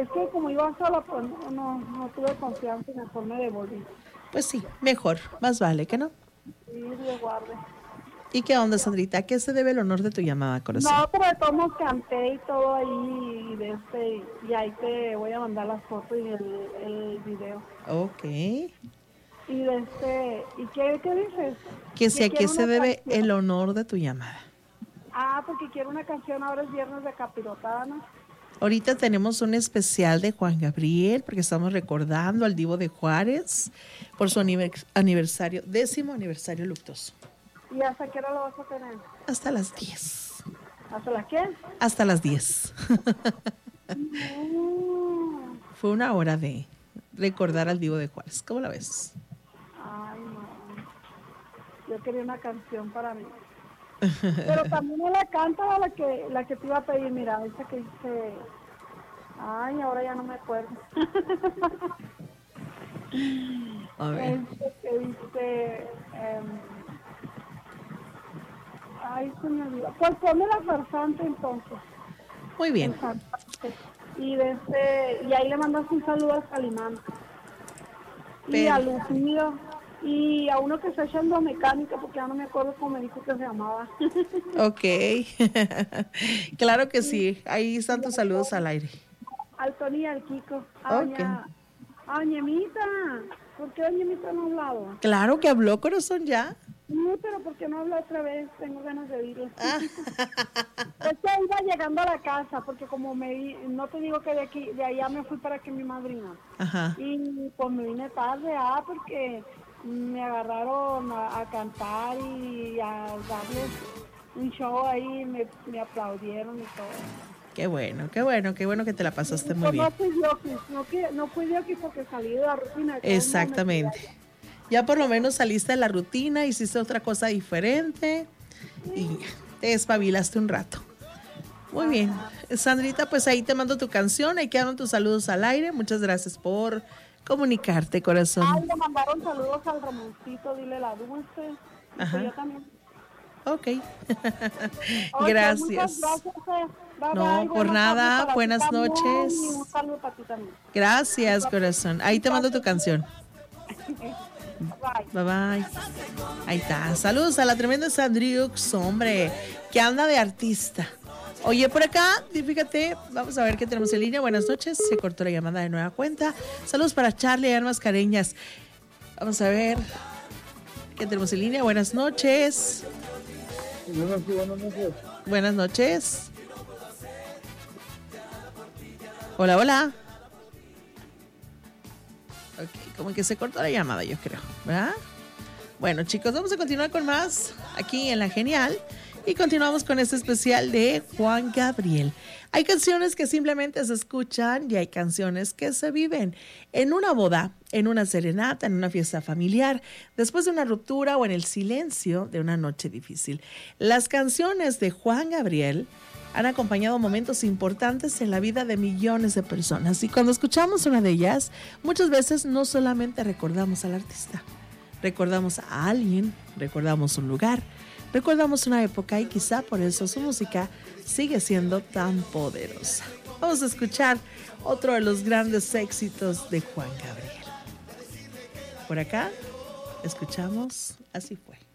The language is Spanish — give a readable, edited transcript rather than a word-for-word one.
es que como iba sola, pues no tuve confianza y mejor me devolví. Pues sí, mejor, más vale que no. Sí, Dios guarde. ¿Y qué onda, Sandrita? ¿A qué se debe el honor de tu llamada, corazón? No, pero de todos modos canté y todo ahí, y ahí te voy a mandar las fotos y el video. Ok. ¿Y qué dices? Que si Que a qué quiero se una debe canción. el honor de tu llamada. Porque quiero una canción, ahora es viernes de capirotada, ¿no? Ahorita tenemos un especial de Juan Gabriel porque estamos recordando al Divo de Juárez por su aniversario, 10º aniversario luctuoso. ¿Y hasta qué hora lo vas a tener? Hasta las 10. ¿Hasta las qué? Hasta las 10. No. Fue una hora de recordar al Divo de Juárez. ¿Cómo la ves? Ay, no. Yo quería una canción para mí. Pero también me la canta la que te iba a pedir, mira, esa que dice... Ay, ahora ya no me acuerdo. A ver. Que dice... ay, se me olvidó. Pues ponme la farsante entonces. Muy bien. Y ahí le mandas un saludo al Calimán. Y a Lucido. Y a uno que está echando mecánica, porque ya no me acuerdo cómo me dijo que se llamaba. Ok. Claro que sí. Ahí están tus saludos al aire. Al Tony y al Kiko. Ok. A Ñemita. ¿Por qué Ñemita no ha hablado? Claro que habló, corazón, ya. No, pero ¿por qué no habla otra vez? Tengo ganas de oírlo. Es que iba llegando a la casa, porque como no te digo que de allá me fui para que mi madrina. Ajá. Y pues me vine tarde, porque me agarraron a cantar y a darles un show ahí, me aplaudieron y todo. Qué bueno que te la pasaste muy bien. No fui yo porque salí de la rutina. Exactamente. Ya por lo menos saliste de la rutina, hiciste otra cosa diferente y te despabilaste un rato. Muy bien. Sandrita, pues ahí te mando tu canción, ahí quedaron tus saludos al aire. Muchas gracias por comunicarte, corazón. Le mandaron saludos al Ramoncito, dile la dulce. Ajá. Yo también. Ok. Gracias. Bye, no, bye. por nada. Buenas noches. Y un saludo para ti también. Gracias, corazón. Ahí te mando tu canción. Bye. Bye. Ahí está. Saludos a la tremenda Sandriux, hombre, que anda de artista. Oye, por acá, fíjate, vamos a ver qué tenemos en línea. Buenas noches. Se cortó la llamada de nueva cuenta. Saludos para Charlie y Almas Careñas. Vamos a ver qué tenemos en línea. Buenas noches. Buenas noches. Hola, hola. Ok, como que se cortó la llamada, yo creo, ¿verdad? Bueno, chicos, vamos a continuar con más aquí en La Genial. Y continuamos con este especial de Juan Gabriel. Hay canciones que simplemente se escuchan y hay canciones que se viven en una boda, en una serenata, en una fiesta familiar, después de una ruptura o en el silencio de una noche difícil. Las canciones de Juan Gabriel han acompañado momentos importantes en la vida de millones de personas. Y cuando escuchamos una de ellas, muchas veces no solamente recordamos al artista, recordamos a alguien, recordamos un lugar, recordamos una época y quizá por eso su música sigue siendo tan poderosa. Vamos a escuchar otro de los grandes éxitos de Juan Gabriel. Por acá escuchamos Así Fue.